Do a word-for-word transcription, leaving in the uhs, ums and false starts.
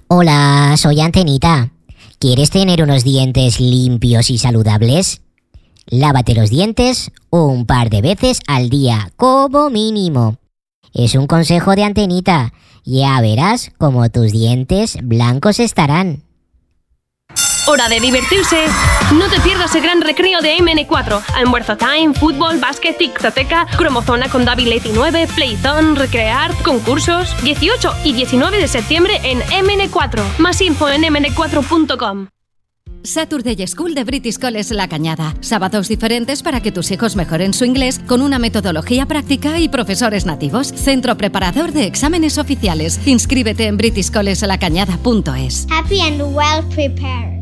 Hola, soy Antenita. ¿Quieres tener unos dientes limpios y saludables? Lávate los dientes un par de veces al día, como mínimo. Es un consejo de Antenita. Ya verás cómo tus dientes blancos estarán. Hora de divertirse. No te pierdas el gran recreo de eme ene cuatro. Almuerzo time, fútbol, básquet, tictoteca, cromozona con David Leti nueve, Playzone, Recrear, concursos. dieciocho y diecinueve de septiembre en eme ene cuatro. Más info en eme ene cuatro punto com. Saturday School de British College La Cañada. Sábados diferentes para que tus hijos mejoren su inglés con una metodología práctica y profesores nativos. Centro preparador de exámenes oficiales. Inscríbete en british college la cañada punto es. Happy and well prepared.